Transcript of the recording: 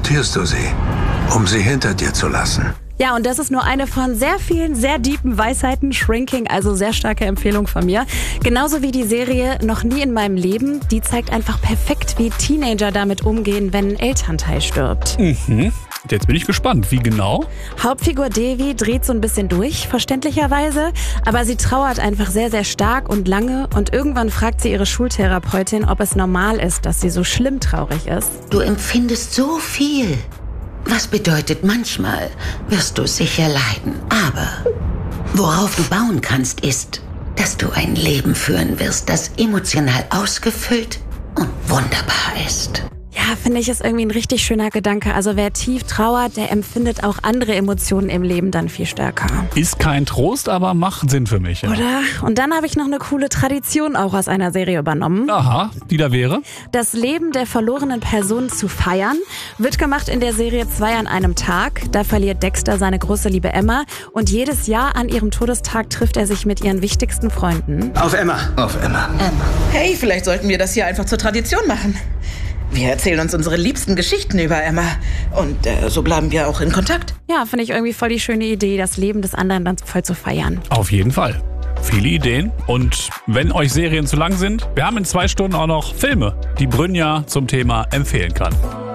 adoptierst du sie, um sie hinter dir zu lassen. Ja, und das ist nur eine von sehr vielen, sehr deepen Weisheiten. Shrinking, also sehr starke Empfehlung von mir. Genauso wie die Serie Noch nie in meinem Leben. Die zeigt einfach perfekt, wie Teenager damit umgehen, wenn ein Elternteil stirbt. Jetzt bin ich gespannt. Wie genau? Hauptfigur Devi dreht so ein bisschen durch, verständlicherweise. Aber sie trauert einfach sehr, sehr stark und lange. Und irgendwann fragt sie ihre Schultherapeutin, ob es normal ist, dass sie so schlimm traurig ist. Du empfindest so viel. Was bedeutet, manchmal wirst du sicher leiden. Aber worauf du bauen kannst, ist, dass du ein Leben führen wirst, das emotional ausgefüllt und wunderbar ist. Ja, finde ich, ist irgendwie ein richtig schöner Gedanke. Also wer tief trauert, der empfindet auch andere Emotionen im Leben dann viel stärker. Ist kein Trost, aber macht Sinn für mich. Ja. Oder? Und dann habe ich noch eine coole Tradition auch aus einer Serie übernommen. Aha, die da wäre? Das Leben der verlorenen Person zu feiern, wird gemacht in der Serie 2 an einem Tag. Da verliert Dexter seine große Liebe Emma und jedes Jahr an ihrem Todestag trifft er sich mit ihren wichtigsten Freunden. Auf Emma. Auf Emma. Hey, vielleicht sollten wir das hier einfach zur Tradition machen. Wir erzählen uns unsere liebsten Geschichten über Emma. Und so bleiben wir auch in Kontakt. Ja, finde ich irgendwie voll die schöne Idee, das Leben des anderen dann voll zu feiern. Auf jeden Fall. Viele Ideen. Und wenn euch Serien zu lang sind, wir haben in 2 Stunden auch noch Filme, die Brynja zum Thema empfehlen kann.